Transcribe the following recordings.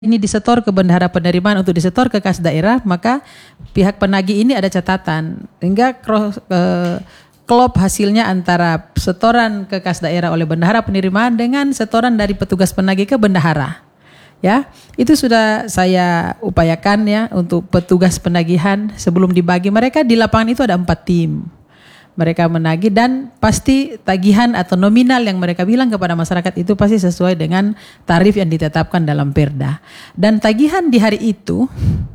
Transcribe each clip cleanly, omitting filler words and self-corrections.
ini disetor ke bendahara penerimaan untuk disetor ke kas daerah, maka pihak penagih ini ada catatan hingga klop hasilnya antara setoran ke kas daerah oleh bendahara penerimaan dengan setoran dari petugas penagih ke bendahara. Ya, itu sudah saya upayakan ya untuk petugas penagihan sebelum dibagi. Mereka di lapangan itu ada 4 tim. Mereka menagih dan pasti tagihan atau nominal yang mereka bilang kepada masyarakat itu pasti sesuai dengan tarif yang ditetapkan dalam Perda. Dan tagihan di hari itu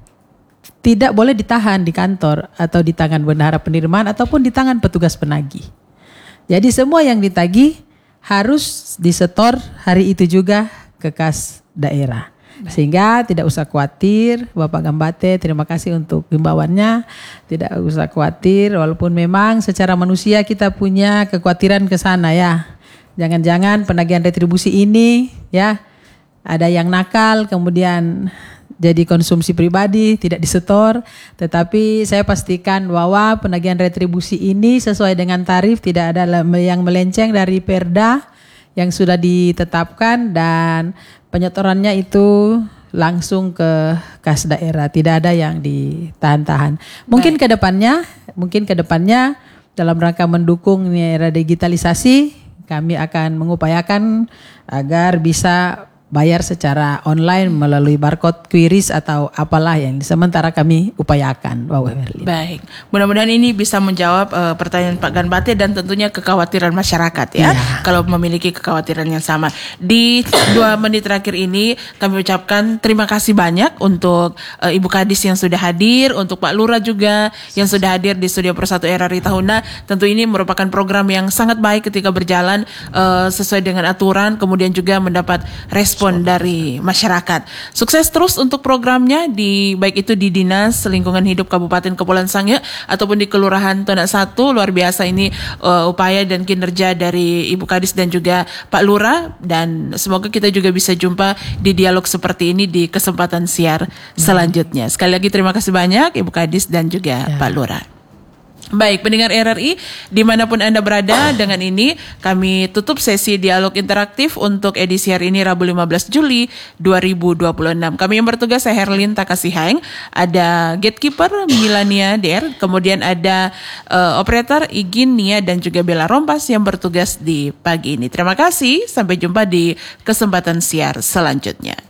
tidak boleh ditahan di kantor atau di tangan bendahara penerimaan ataupun di tangan petugas penagih. Jadi semua yang ditagih harus disetor hari itu juga ke kas daerah. Sehingga tidak usah khawatir, Bapak Gambate, terima kasih untuk himbauannya. Tidak usah khawatir, walaupun memang secara manusia kita punya kekhawatiran ke sana ya. Jangan-jangan penagihan retribusi ini ya ada yang nakal kemudian jadi konsumsi pribadi, tidak disetor. Tetapi saya pastikan bahwa penagihan retribusi ini sesuai dengan tarif, tidak ada yang melenceng dari Perda yang sudah ditetapkan dan penyetorannya itu langsung ke kas daerah, tidak ada yang ditahan-tahan. Mungkin ke depannya dalam rangka mendukung era digitalisasi, kami akan mengupayakan agar bisa bayar secara online melalui barcode QRIS atau apalah yang sementara kami upayakan. Baik, mudah-mudahan ini bisa menjawab pertanyaan Pak Gambate dan tentunya kekhawatiran masyarakat ya. Kalau memiliki kekhawatiran yang sama. Di 2 menit terakhir ini kami ucapkan terima kasih banyak untuk Ibu Kadis yang sudah hadir, untuk Pak Lurah juga yang sudah hadir di Studio Persatu RRI Tahuna. Tentu ini merupakan program yang sangat baik ketika berjalan sesuai dengan aturan, kemudian juga mendapat respon dari masyarakat. Sukses terus untuk programnya baik itu di Dinas Lingkungan Hidup Kabupaten Kepulauan Sangihe ataupun di Kelurahan Tonak 1. Luar biasa ini upaya dan kinerja dari Ibu Kadis dan juga Pak Lurah, dan semoga kita juga bisa jumpa di dialog seperti ini di kesempatan siar selanjutnya. Sekali lagi terima kasih banyak Ibu Kadis dan juga Pak Lurah. Baik, pendengar RRI dimanapun Anda berada, dengan ini kami tutup sesi dialog interaktif untuk edisi hari ini Rabu 15 Juli 2026. Kami yang bertugas saya Herlin Takasihang, ada gatekeeper Milania DR, kemudian ada operator Igin Nia dan juga Bella Rompas yang bertugas di pagi ini. Terima kasih, sampai jumpa di kesempatan siar selanjutnya.